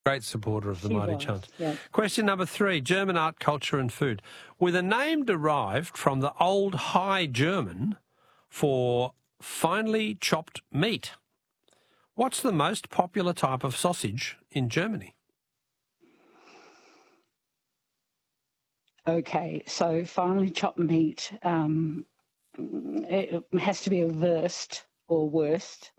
Great supporter of the She Mighty was, Chant. yeah. Question number 3, German art, culture and food. With a name derived from the Old High German for finely chopped meat, what's the most popular type of sausage in Germany? Okay, so finely chopped meat, it has to be a Wurst or worst.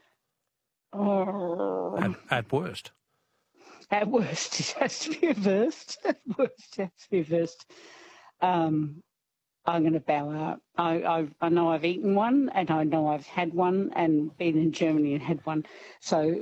Or At worst. at worst, it has to be a Wurst. At worst, it has to be a Wurst. I'm going to bow out. I know I've eaten one, and I know I've had one, and been in Germany and had one. So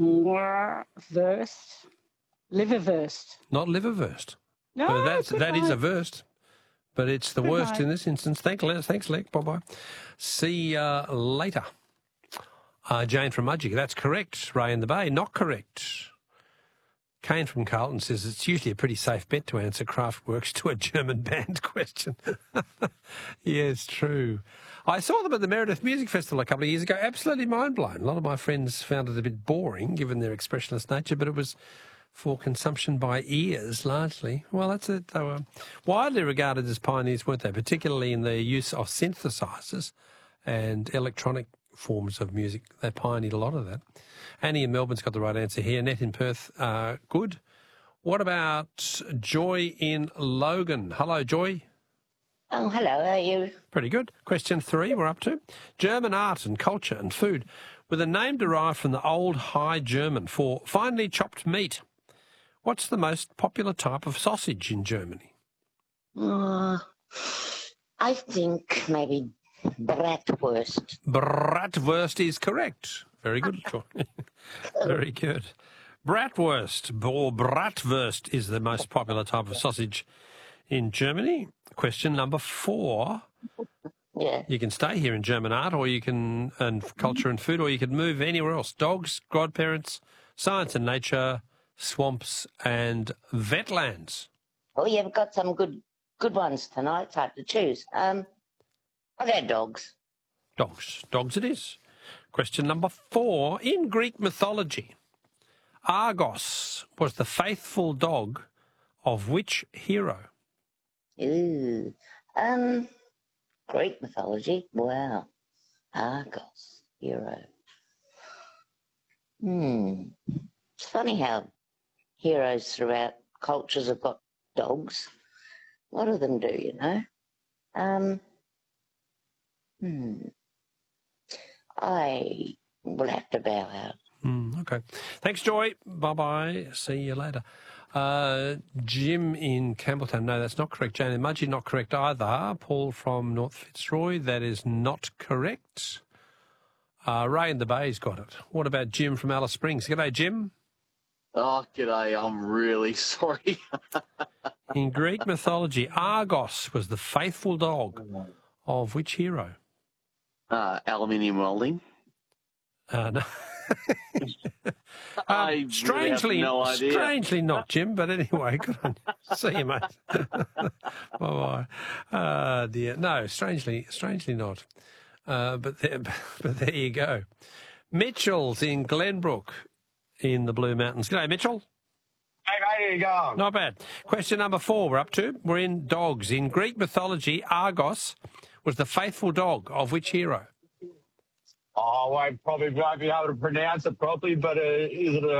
Wurst, liverwurst. Not liverwurst. No, But that is a Wurst. But it's the worst night. in this instance. Thanks, Lex. Bye-bye. See you later. Jane from Mudgee. That's correct. Ray in the Bay. Not correct. Kane from Carlton says it's usually a pretty safe bet to answer Kraftwerks to a German band question. Yes, true. I saw them at the Meredith Music Festival a couple of years ago. Absolutely mind-blown. A lot of my friends found it a bit boring, given their expressionless nature, but it was for consumption by ears, largely. Well, that's it. They were widely regarded as pioneers, weren't they? Particularly in the use of synthesizers and electronic forms of music. They pioneered a lot of that. Annie in Melbourne's got the right answer here. Net in Perth, good. What about Joy in Logan? Hello, Joy. Oh, hello, how are you? Pretty good. Question 3, we're up to. German art and culture and food, with a name derived from the Old High German for finely chopped meat. What's the most popular type of sausage in Germany? I think maybe bratwurst. Bratwurst is correct. Very good, Joy. Very good. Bratwurst or bratwurst is the most popular type of sausage in Germany. Question number 4. Yeah. You can stay here in German art, or you can, and culture and food, or you could move anywhere else. Dogs, godparents, science and nature, swamps and wetlands. Oh, you've got some good ones tonight. It's hard to choose. I'll go dogs. Dogs it is. Question number 4. In Greek mythology, Argos was the faithful dog of which hero? Ooh. Greek mythology. Wow. Argos, hero. It's funny how heroes throughout cultures have got dogs. A lot of them do, you know. I will have to bow out. Okay. Thanks, Joy. Bye-bye. See you later. Jim in Campbelltown. No, that's not correct. Jane in Mudgee, not correct either. Paul from North Fitzroy. That is not correct. Ray in the Bay's got it. What about Jim from Alice Springs? G'day, Jim. Oh, g'day. I'm really sorry. In Greek mythology, Argos was the faithful dog of which hero? Aluminium welding. No. I strangely, really have no idea. Strangely not, Jim, but anyway, good on you. See you, mate. Bye-bye. Dear. No, strangely not. But there you go. Mitchell's in Glenbrook in the Blue Mountains. G'day, Mitchell. Hey, mate, how you going? Not bad. Question number 4 we're up to. We're in dogs. In Greek mythology, Argos was the faithful dog of which hero? Oh, I probably won't be able to pronounce it properly, but is it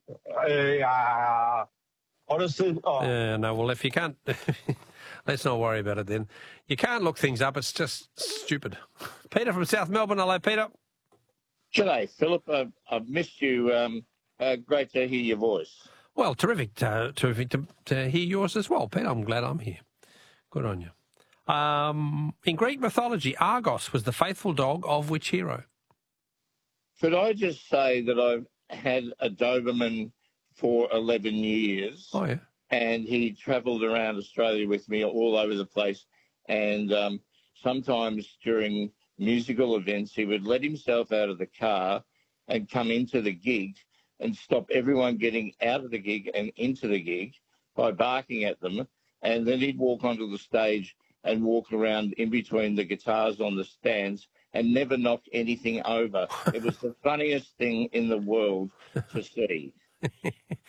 Odyssey? Oh. No, well, if you can't, let's not worry about it then. You can't look things up. It's just stupid. Peter from South Melbourne. Hello, Peter. G'day, Philip. I've missed you. Great to hear your voice. Well, terrific to hear yours as well, Peter. I'm glad I'm here. Good on you. In Greek mythology, Argos was the faithful dog of which hero? Could I just say that I've had a Doberman for 11 years. Oh, yeah. And he travelled around Australia with me all over the place. And sometimes during musical events, he would let himself out of the car and come into the gig and stop everyone getting out of the gig and into the gig by barking at them. And then he'd walk onto the stage and walk around in between the guitars on the stands and never knock anything over. It was the funniest thing in the world to see.